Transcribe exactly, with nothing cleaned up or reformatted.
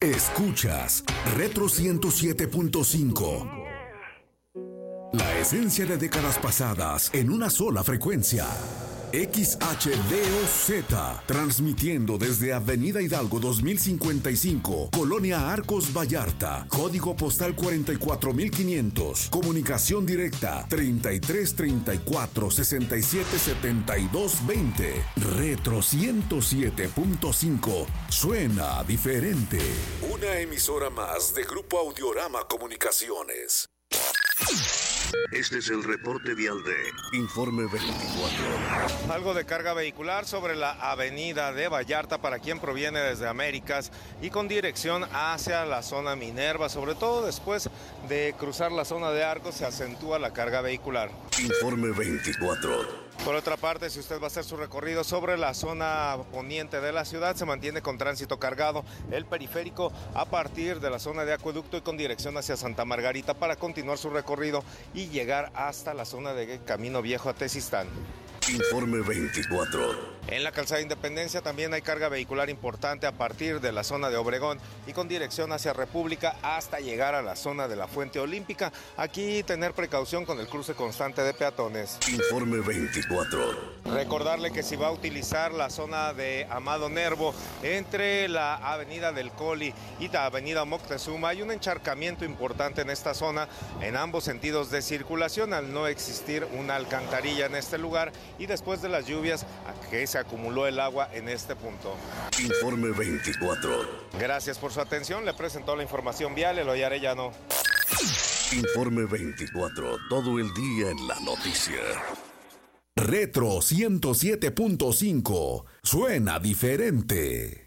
Escuchas Retro ciento siete punto cinco. La esencia de décadas pasadas en una sola frecuencia. X H D O Z, transmitiendo desde Avenida Hidalgo dos mil cincuenta y cinco, Colonia Arcos Vallarta, código postal cuarenta y cuatro mil quinientos, comunicación directa treinta y tres treinta y cuatro sesenta y siete setenta y dos veinte. Retro ciento siete punto cinco, suena diferente. Una emisora más de Grupo Audiorama Comunicaciones. Este es el reporte vial de Informe veinticuatro. Algo de carga vehicular sobre la avenida de Vallarta para quien proviene desde Américas y con dirección hacia la zona Minerva, sobre todo después de cruzar la zona de Arcos se acentúa la carga vehicular. Informe veinticuatro. Por otra parte, si usted va a hacer su recorrido sobre la zona poniente de la ciudad, se mantiene con tránsito cargado el periférico a partir de la zona de Acueducto y con dirección hacia Santa Margarita para continuar su recorrido y llegar hasta la zona de Camino Viejo a Tezistán. Informe veinticuatro. En la calzada Independencia también hay carga vehicular importante a partir de la zona de Obregón y con dirección hacia República hasta llegar a la zona de la Fuente Olímpica. Aquí tener precaución con el cruce constante de peatones. Informe veinticuatro. Recordarle que si va a utilizar la zona de Amado Nervo entre la avenida del Coli y la avenida Moctezuma, hay un encharcamiento importante en esta zona en ambos sentidos de circulación al no existir una alcantarilla en este lugar y después de las lluvias a que se acumuló el agua en este punto. Informe veinticuatro. Gracias por su atención. Le presentó la información vial Eloy Arellano. Informe veinticuatro. Todo el día en la noticia. Retro ciento siete punto cinco. Suena diferente.